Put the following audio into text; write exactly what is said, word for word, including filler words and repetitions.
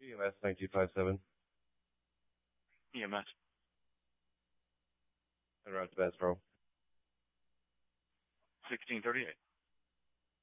E M S nine two five seven. E M S. Around Tabasco. sixteen thirty-eight.